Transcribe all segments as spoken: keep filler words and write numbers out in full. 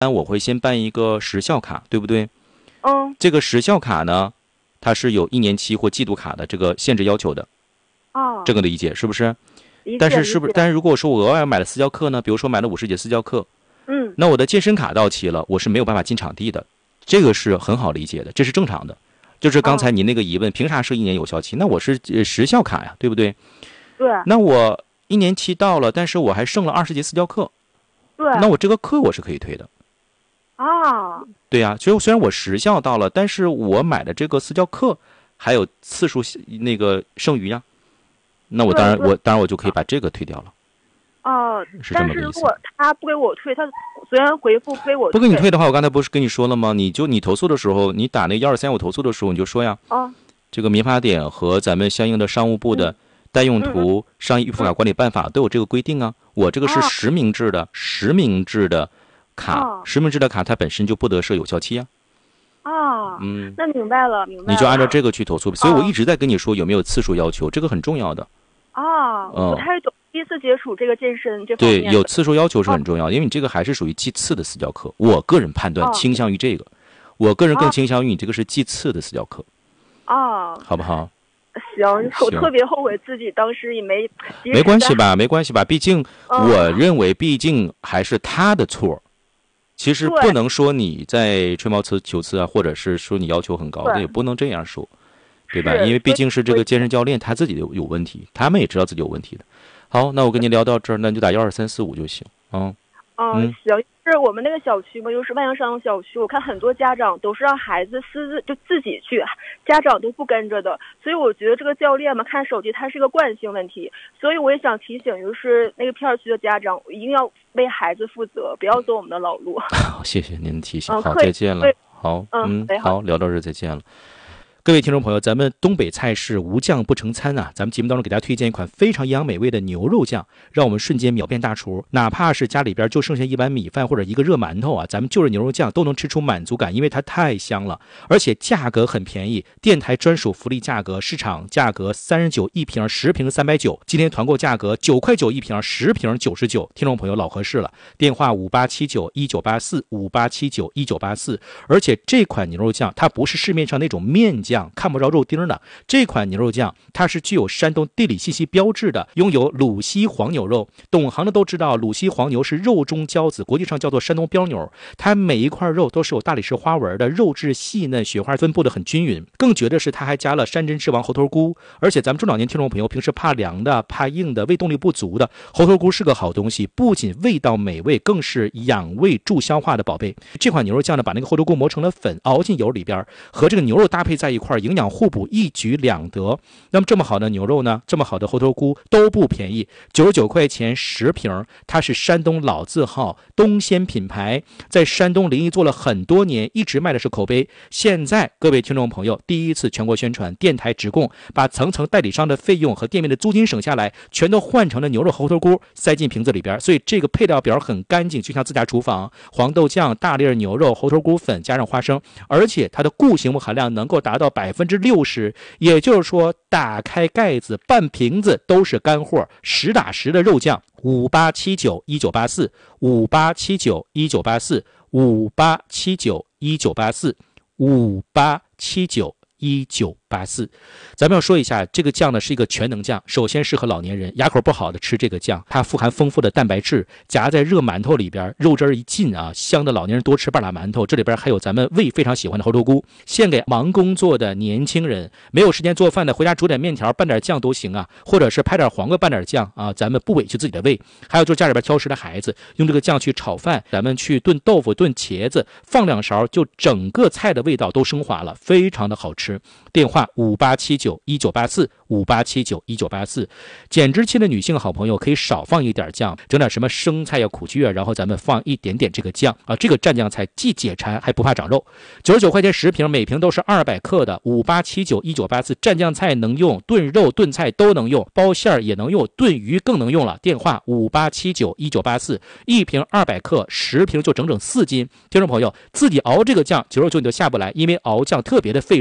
我会先办一个时效卡，对不对？ 嗯。 这个时效卡呢，它是有一年期或季度卡的这个限制要求的。 哦。 这个理解是不是？ 理解。 但是是不是？但是如果说我额外买了私教课呢，比如说买了五十节私教课， 嗯， 那我的健身卡到期了，我是没有办法进场地的。这个是很好理解的，这是正常的。就是刚才您那个疑问，哦、凭啥是一年有效期？那我是时效卡呀，对不对？ 对。 那我一年期到了，但是我还剩了二十节私教课。 对。 那我这个课我是可以退的。 啊。 对呀、啊，所以虽然我时效到了，但是我买的这个私教课还有次数那个剩余呀，那我当然我当然我就可以把这个退掉了。 哦， 是这么个意思。 但是如果他不给我退，他虽然回复不给我退， 不给你退的话，我刚才不是跟你说了吗？你就你投诉的时候，你打那幺二三五投诉的时候，你就说呀， 哦， 这个民法典和咱们相应的商务部的代用途商业预付卡管理办法都有这个规定啊。我这个是实名制的，实名制的卡，实名制的卡它本身就不得设有效期啊。 啊， 嗯， 那明白了，明白了。 你就按照这个去投诉，所以我一直在跟你说有没有次数要求，这个很重要的。 啊，我不太懂。第一次接触这个健身这方面， 对，有次数要求是很重要的，因为你这个还是属于计次的私教课。我个人判断倾向于这个，我个人更倾向于你这个是计次的私教课。 啊， 好不好？ 行，我特别后悔自己当时也没。 没关系吧，没关系吧，毕竟我认为，毕竟还是他的错。其实不能说你在吹毛求疵啊，或者是说你要求很高，这也不能这样说，对吧？因为毕竟是这个健身教练他自己有有问题，他们也知道自己有问题的。好，那我跟您聊到这儿，那你就打幺二三四五就行啊。 嗯，行，是我们那个小区嘛，就是万阳商小区，我看很多家长都是让孩子私自就自己去，家长都不跟着的，所以我觉得这个教练嘛，看手机它是个惯性问题，所以我也想提醒，就是那个片区的家长一定要为孩子负责，不要走我们的老路。 好，谢谢您的提醒， 嗯、 好，再见了。好， 嗯， 好，聊到这儿再见了。各位听众朋友，咱们东北菜式无酱不成餐啊！咱们节目当中给大家推荐一款非常营养美味的牛肉酱，让我们瞬间秒变大厨。哪怕是家里边就剩下一碗米饭或者一个热馒头啊，咱们就着牛肉酱都能吃出满足感，因为它太香了，而且价格很便宜，电台专属福利价格，市场价格三十九一瓶，十瓶三百九，今天团购价格九块九一瓶，十瓶九十九。听众朋友老合适了，电话五八七九一九八四五八七九一九八四。而且这款牛肉酱它不是市面上那种面酱。看不着肉丁的这款牛肉酱，它是具有山东地理信息标志的，拥有鲁西黄牛肉。懂行的都知道，鲁西黄牛是肉中骄子，国际上叫做山东标牛。它每一块肉都是有大理石花纹的，肉质细嫩，雪花分布的很均匀。更绝的是，它还加了山珍之王猴头菇。而且咱们中老年听众朋友平时怕凉的、怕硬的、胃动力不足的，猴头菇是个好东西，不仅味道美味，更是养胃助消化的宝贝。这款牛肉酱呢，把那个猴头菇磨成了粉，熬进油里边，和这个牛肉搭配在一块，营养互补，一举两得。那么这么好的牛肉呢，这么好的猴头菇都不便宜，九十九块钱十瓶。它是山东老字号东鲜品牌，在山东临沂做了很多年，一直卖的是口碑。现在各位听众朋友第一次全国宣传，电台直供，把层层代理商的费用和店面的租金省下来，全都换成了牛肉猴头菇塞进瓶子里边。所以这个配料表很干净，就像自家厨房，黄豆酱、大粒牛肉、猴头菇粉加上花生，而且它的固形物含量能够达到百分之六十，也就是说打开盖子半瓶子都是干货，实打实的肉酱。五八七九一九八四五八七九一九八四五八七九一九八四五八七九一九八四。咱们要说一下，这个酱呢是一个全能酱，首先适合老年人，牙口不好的吃这个酱，它富含丰富的蛋白质，夹在热馒头里边，肉汁一进啊，香的老年人多吃半拉馒头。这里边还有咱们胃非常喜欢的猴头菇，献给忙工作的年轻人，没有时间做饭的，回家煮点面条拌点酱都行啊，或者是拍点黄瓜拌点酱啊，咱们不委屈自己的胃。还有就是家里边挑食的孩子，用这个酱去炒饭，咱们去炖豆腐炖茄子，放两勺就整个菜的味道都升华了，非常的好吃。电话五八七九一九八四五八七九一九八四。减脂期的女性好朋友可以少放一点酱，整点什么生菜呀、苦苣啊，然后咱们放一点点这个酱啊，这个蘸酱菜既解馋还不怕长肉。九十九块钱十瓶，每瓶都是二百克的。五八七九一九八四，蘸酱菜能用，炖肉炖菜都能用，包馅也能用，炖鱼更能用了。电话五八七九一九八四，一瓶二百克，十瓶就整整四斤。听众朋友自己熬这个酱，九十九你就下不来，因为熬酱特别的费肉。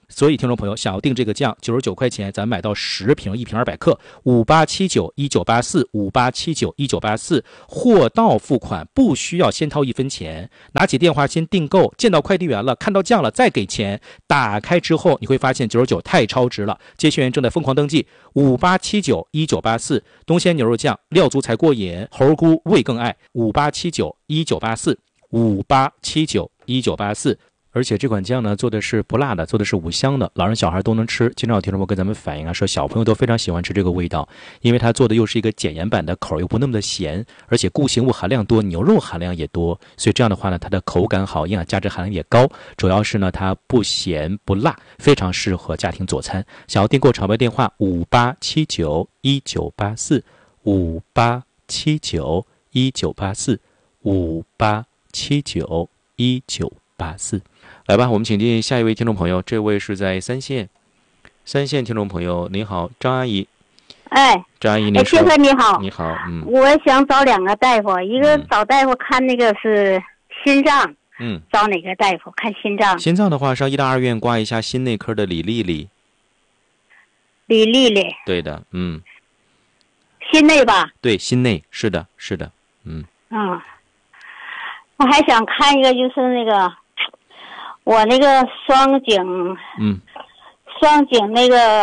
所以听众朋友想要订这个酱，九十九块钱，咱买到十瓶，一瓶二百克，五八七九一九八四，五八七九一九八四，货到付款，不需要先掏一分钱，拿起电话先订购，见到快递员了，看到酱了再给钱，打开之后你会发现九十九太超值了，接线员正在疯狂登记，五八七九一九八四，东鲜牛肉酱，料足才过瘾，猴菇味更爱，五八七九一九八四，五八七九一九八四。而且这款酱呢，做的是不辣的，做的是五香的，老人小孩都能吃。经常有听众朋友跟咱们反映啊，说小朋友都非常喜欢吃这个味道，因为它做的又是一个减盐版的，口又不那么的咸，而且固形物含量多，牛肉含量也多，所以这样的话呢，它的口感好，营养价值含量也高。主要是呢，它不咸不辣，非常适合家庭佐餐。想要订购，场外电话五八七九一九八四，五八七九一九八四，五八七九一九八四。来吧，我们请进下一位听众朋友，这位是在三线，三线听众朋友，你好，张阿姨。 哎， 张阿姨，您说。 先生你好。 你好，嗯。 我想找两个大夫，一个找大夫看那个是心脏， 嗯， 找哪个大夫看心脏？ 心脏的话，上医大二院挂一下心内科的李丽丽。 李丽丽。 对的，嗯。 心内吧？ 对，心内，是的，是的，嗯。 嗯，我还想看一个，就是那个。我那个双颈， 嗯， 双颈那个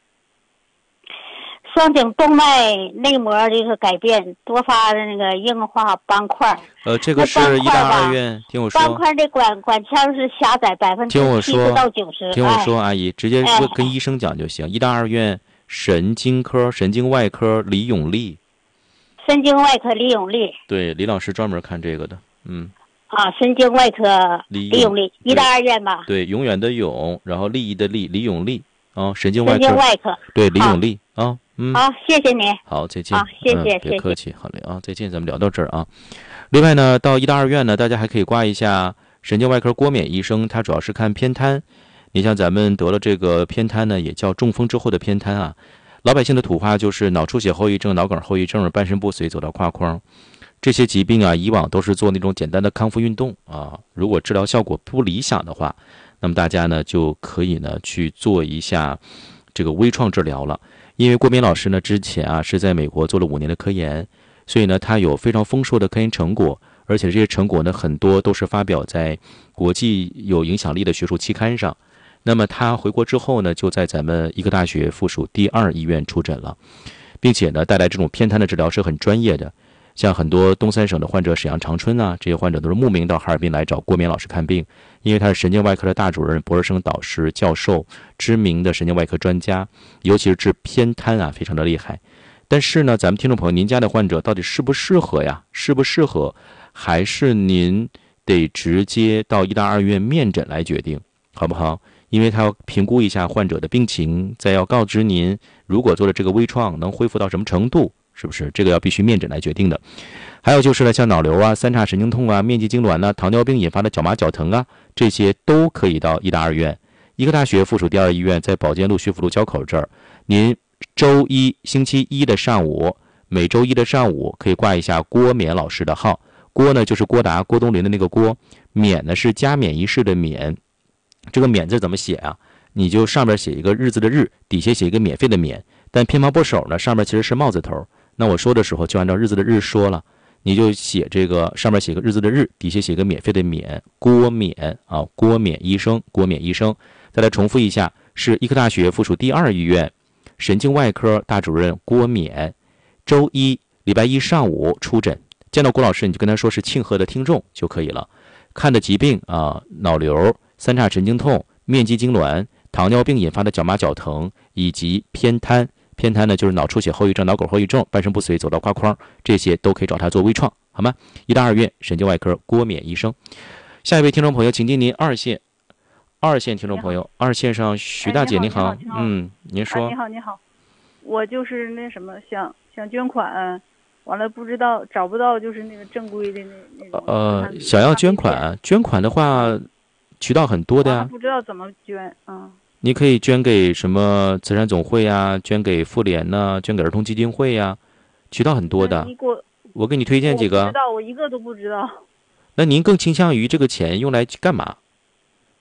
双颈动脉内膜这个改变，多发的那个硬化斑块。 呃，这个是医大二院，听我说。 斑块的管管腔是狭窄百分之七十到九十。 听我说，阿姨，直接说跟医生讲就行。医大二院神经科、神经外科李永利。 神经外科李永利。对， 李老师专门看这个的，嗯。 啊，神经外科李永利，医大二院吧？ 对，永远的永，然后利益的利，李永利啊，神经外科。 神经外科。 对，李永利啊，嗯。 好，谢谢您。 好，再见。 好，谢谢， 嗯、别客气，好嘞啊，再见，咱们聊到这儿啊。另外呢，到医大二院呢，大家还可以挂一下神经外科郭冕医生，他主要是看偏瘫。你像咱们得了这个偏瘫呢，也叫中风之后的偏瘫啊，老百姓的土话就是脑出血后遗症、脑梗后遗症、半身不遂走到胯框。这些疾病啊，以往都是做那种简单的康复运动啊。如果治疗效果不理想的话，那么大家呢就可以呢去做一下这个微创治疗了。因为郭冕老师呢之前啊是在美国做了五年的科研，所以呢他有非常丰硕的科研成果，而且这些成果呢很多都是发表在国际有影响力的学术期刊上。那么他回国之后呢，就在咱们医科大学附属第二医院出诊了，并且呢带来这种偏瘫的治疗是很专业的。像很多东三省的患者，沈阳长春啊，这些患者都是慕名到哈尔滨来找郭冕老师看病，因为他是神经外科的大主任、博士生导师、教授，知名的神经外科专家，尤其是治偏瘫啊，非常的厉害。但是呢，咱们听众朋友，您家的患者到底适不适合呀？适不适合，还是您得直接到医大二院面诊来决定，好不好？因为他要评估一下患者的病情，再要告知您，如果做了这个微创能恢复到什么程度。是不是这个要必须面诊来决定的？还有就是呢，像脑瘤啊、三叉神经痛啊、面积痉挛呢、糖尿病引发的脚麻脚疼啊，这些都可以到医大二院。医科大学附属第二医院在保健路徐福路交口这儿，您周一、星期一的上午，每周一的上午可以挂一下郭冕老师的号。郭呢就是郭达、郭冬临的那个郭，冕呢是加冕仪式的冕。这个冕字怎么写啊？你就上面写一个日字的日，底下写一个免费的免。但偏旁部首呢，上面其实是帽字头。那我说的时候就按照日字的日说了，你就写这个上面写个日字的日，底下写个免费的免，郭冕啊，郭冕医生，郭冕医生。再来重复一下，是医科大学附属第二医院神经外科大主任郭冕，周一、礼拜一上午出诊。见到郭老师，你就跟他说是庆贺的听众就可以了。看的疾病啊，脑瘤、三叉神经痛、面积痉挛、糖尿病引发的脚麻脚疼以及偏瘫。偏瘫呢，就是脑出血后遗症、脑梗后遗症、半身不遂走到胯框，这些都可以找他做微创，好吗？医大二院神经外科郭冕医生。下一位听众朋友，请进您二线，二线听众朋友，二线上徐大姐， 哎、 你好， 嗯，您说、 哎。你好，你好，我就是那什么，想想捐款，完了不知道找不到，就是那个正规的那那种。 呃，想要捐款，捐款的话，渠道很多的呀。 不知道怎么捐，嗯。 你可以捐给什么慈善总会呀、啊，捐给妇联呐、啊，捐给儿童基金会呀、啊，渠道很多的。 你给我， 我给你推荐几个。 我不知道，我一个都不知道。 那您更倾向于这个钱用来干嘛？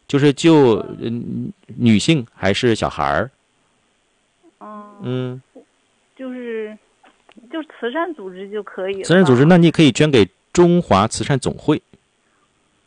就是救嗯女性还是小孩儿？ 嗯嗯， 就是就是慈善组织就可以了吧。 慈善组织，那你可以捐给中华慈善总会。